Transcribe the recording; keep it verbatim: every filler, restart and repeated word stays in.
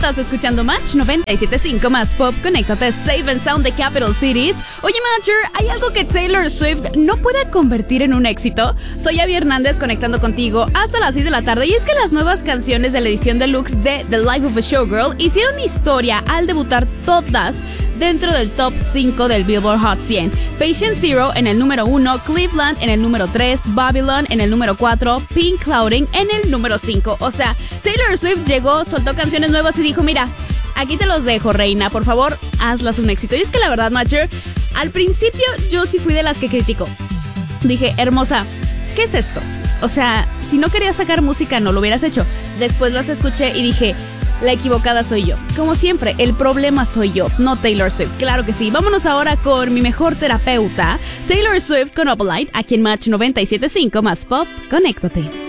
Estás escuchando Match noventa y siete punto cinco más Pop. Conéctate, Save and Sound de Capital Cities. Oye, Matcher, ¿hay algo que Taylor Swift no pueda convertir en un éxito? Soy Abby Hernández conectando contigo hasta las seis de la tarde. Y es que las nuevas canciones de la edición deluxe de The Life of a Showgirl hicieron historia al debutar todas dentro del top cinco del Billboard Hot cien. Patient Zero en el número uno, Cleveland en el número tres, Babylon en el número cuatro, Pink Clouding en el número cinco. O sea, Taylor Swift llegó, soltó canciones nuevas y dijo, mira, aquí te los dejo, reina, por favor, hazlas un éxito. Y es que la verdad, Matcher, al principio yo sí fui de las que criticó. Dije, hermosa, ¿qué es esto? O sea, si no querías sacar música, no lo hubieras hecho. Después las escuché y dije, la equivocada soy yo. Como siempre, el problema soy yo, no Taylor Swift. Claro que sí. Vámonos ahora con mi mejor terapeuta, Taylor Swift con Opalite, aquí en Match noventa y siete punto cinco más Pop. Conéctate.